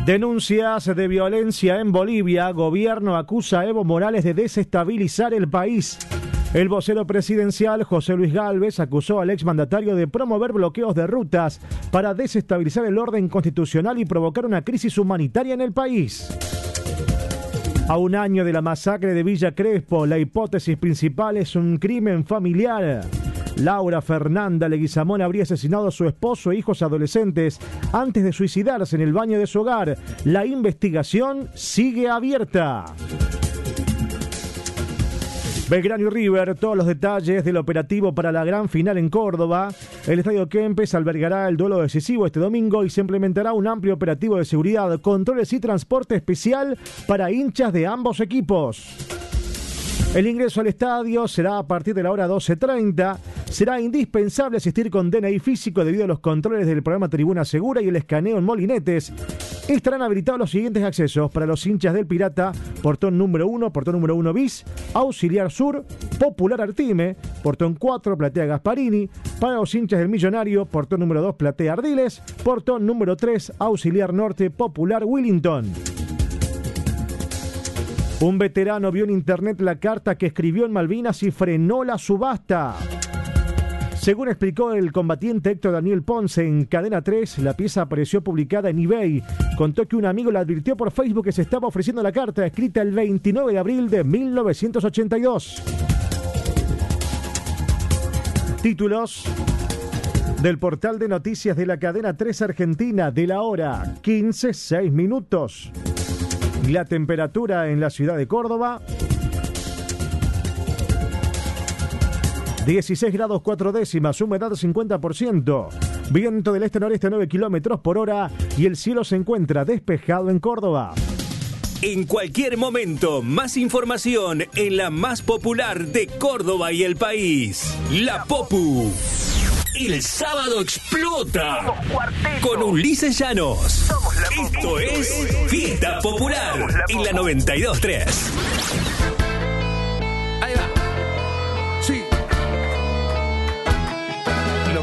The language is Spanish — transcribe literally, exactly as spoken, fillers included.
Denuncias de violencia en Bolivia. Gobierno acusa a Evo Morales de desestabilizar el país. El vocero presidencial, José Luis Gálvez, acusó al exmandatario de promover bloqueos de rutas para desestabilizar el orden constitucional y provocar una crisis humanitaria en el país. A un año de la masacre de Villa Crespo, la hipótesis principal es un crimen familiar. Laura Fernanda Leguizamón habría asesinado a su esposo e hijos adolescentes antes de suicidarse en el baño de su hogar. La investigación sigue abierta. Belgrano y River, todos los detalles del operativo para la gran final en Córdoba. El Estadio Kempes albergará el duelo decisivo este domingo y se implementará un amplio operativo de seguridad, controles y transporte especial para hinchas de ambos equipos. El ingreso al estadio será a partir de la hora doce treinta. Será indispensable asistir con D N I físico debido a los controles del programa Tribuna Segura y el escaneo en Molinetes. Estarán habilitados los siguientes accesos para los hinchas del Pirata: portón número uno, portón número uno bis, Auxiliar Sur, Popular Artime, portón cuatro, Platea Gasparini. Para los hinchas del Millonario, portón número dos, Platea Ardiles, portón número tres, Auxiliar Norte, Popular Willington. Un veterano vio en internet la carta que escribió en Malvinas y frenó la subasta. Según explicó el combatiente Héctor Daniel Ponce en Cadena tres, la pieza apareció publicada en eBay. Contó que un amigo le advirtió por Facebook que se estaba ofreciendo la carta, escrita el veintinueve de abril de mil novecientos ochenta y dos. Títulos del portal de noticias de la Cadena tres Argentina de la hora, quince, seis minutos. La temperatura en la ciudad de Córdoba, dieciséis grados cuatro décimas, humedad cincuenta por ciento, viento del este-noreste nueve kilómetros por hora y el cielo se encuentra despejado en Córdoba. En cualquier momento, más información en la más popular de Córdoba y el país, La Popu. El sábado explota con Ulises Llanos. Esto es Fiesta Popular en la noventa y dos tres.